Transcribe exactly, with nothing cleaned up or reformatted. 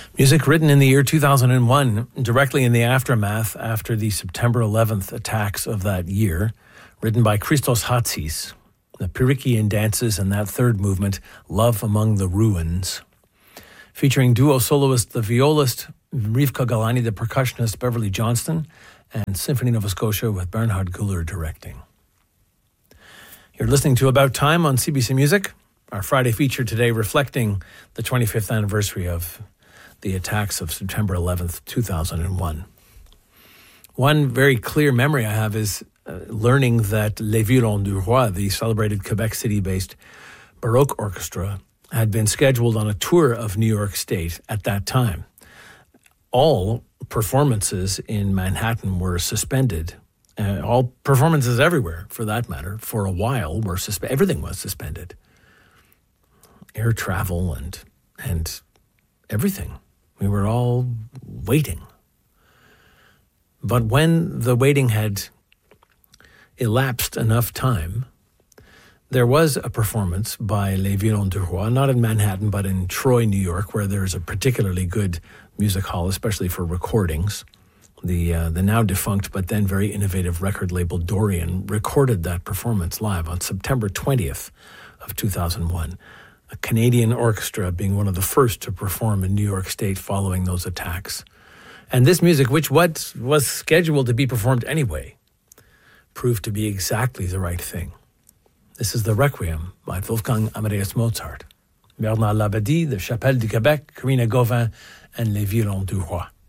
Music written in the year two thousand one, directly in the aftermath after the September eleventh attacks of that year, written by Christos Hatsis, the Pyrrhikian dances and that third movement, Love Among the Ruins, featuring duo soloist, the violist Rivka Galani, the percussionist Beverly Johnston, and Symphony Nova Scotia with Bernhard Guller directing. You're listening to About Time on C B C Music, our Friday feature today reflecting the twenty-fifth anniversary of the attacks of September eleventh, two thousand one. One very clear memory I have is uh, learning that Les Violons du Roi, the celebrated Quebec City-based Baroque orchestra, had been scheduled on a tour of New York State at that time. All performances in Manhattan were suspended. Uh, all performances everywhere, for that matter, for a while were suspended. Everything was suspended. Air travel and and everything. We were all waiting. But when the waiting had elapsed enough time, there was a performance by Les Violons du Roi, not in Manhattan, but in Troy, New York, where there's a particularly good music hall, especially for recordings. The uh, the now defunct but then very innovative record label Dorian recorded that performance live on September twentieth of two thousand one. A Canadian orchestra being one of the first to perform in New York State following those attacks. And this music, which what was scheduled to be performed anyway, proved to be exactly the right thing. This is the Requiem by Wolfgang Amadeus Mozart. Bernard Labadie, the Chapelle du Québec, Karina Gauvin, and Les Violons du Roi.